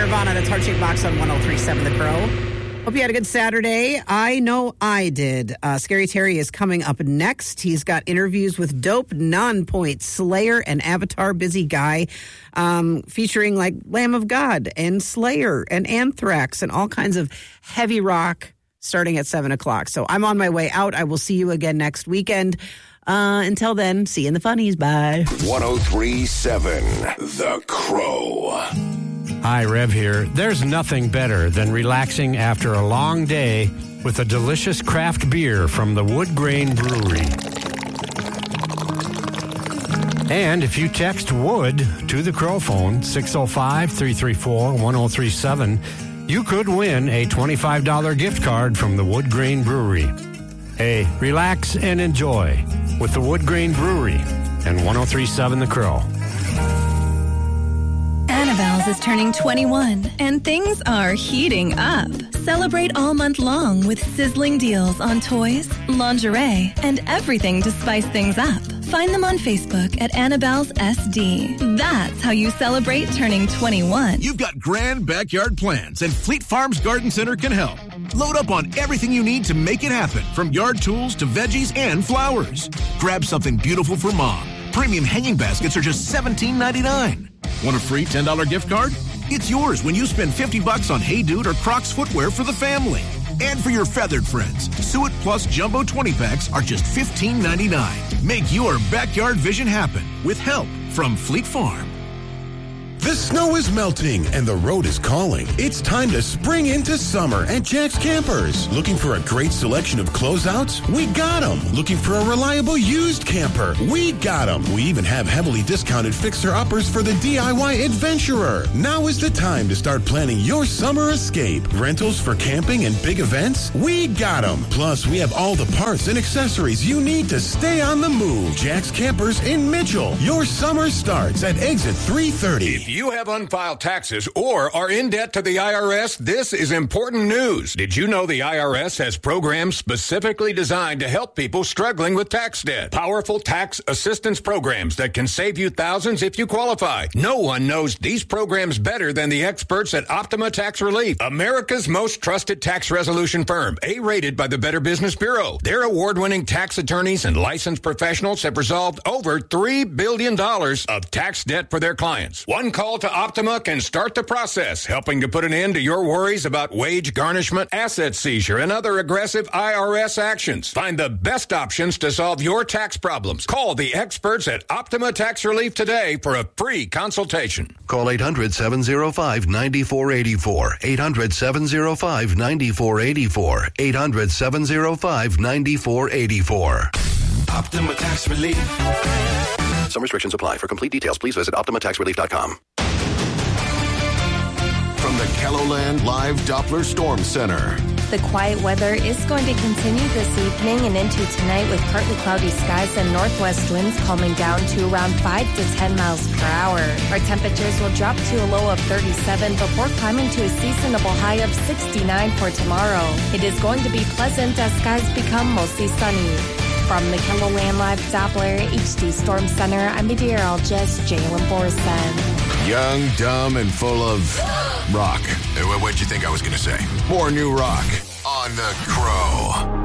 Nirvana. That's Heart Shaped Box on 103.7 The Crow. Hope you had a good Saturday. I know I did. Scary Terry is coming up next. He's got interviews with Dope, Nonpoint, Slayer, and Avatar Busy Guy, featuring like Lamb of God and Slayer and Anthrax and all kinds of heavy rock starting at 7 o'clock. So I'm on my way out. I will see you again next weekend. Until then, see you in the funnies. Bye. 103.7 The Crow. Hi, Rev here. There's nothing better than relaxing after a long day with a delicious craft beer from the Wood Grain Brewery. And if you text WOOD to the Crow phone, 605-334-1037, you could win a $25 gift card from the Wood Grain Brewery. Hey, relax and enjoy with the Wood Grain Brewery and 103.7 The Crow. Annabelle's is turning 21, and things are heating up. Celebrate all month long with sizzling deals on toys, lingerie, and everything to spice things up. Find them on Facebook at Annabelle's SD. That's how you celebrate turning 21. You've got grand backyard plans, and Fleet Farms Garden Center can help. Load up on everything you need to make it happen, from yard tools to veggies and flowers. Grab something beautiful for mom. Premium hanging baskets are just $17.99. Want a free $10 gift card? It's yours when you spend $50 on Hey Dude or Crocs footwear for the family. And for your feathered friends, Suet Plus Jumbo 20-packs are just $15.99. Make your backyard vision happen with help from Fleet Farm. The snow is melting and the road is calling. It's time to spring into summer at Jack's Campers. Looking for a great selection of closeouts? We got them. Looking for a reliable used camper? We got them. We even have heavily discounted fixer-uppers for the DIY adventurer. Now is the time to start planning your summer escape. Rentals for camping and big events? We got them. Plus, we have all the parts and accessories you need to stay on the move. Jack's Campers in Mitchell. Your summer starts at exit 330. If you have unfiled taxes or are in debt to the IRS, this is important news. Did you know the IRS has programs specifically designed to help people struggling with tax debt? Powerful tax assistance programs that can save you thousands if you qualify. No one knows these programs better than the experts at Optima Tax Relief, America's most trusted tax resolution firm, A-rated by the Better Business Bureau. Their award-winning tax attorneys and licensed professionals have resolved over $3 billion of tax debt for their clients. One call to Optima can start the process, helping to put an end to your worries about wage garnishment, asset seizure, and other aggressive IRS actions. Find the best options to solve your tax problems. Call the experts at Optima Tax Relief today for a free consultation. Call 800-705-9484. 800-705-9484. 800-705-9484. Optima Tax Relief. Some restrictions apply. For complete details, please visit OptimaTaxRelief.com. From the KELOLAND Live Doppler Storm Center. The quiet weather is going to continue this evening and into tonight with partly cloudy skies and northwest winds calming down to around 5 to 10 miles per hour. Our temperatures will drop to a low of 37 before climbing to a seasonable high of 69 for tomorrow. It is going to be pleasant as skies become mostly sunny. From the KELOLAND Live Doppler HD Storm Center, I'm meteorologist Jalen Borson. Young, dumb, and full of rock. What'd you think I was going to say? More new rock on The Crow.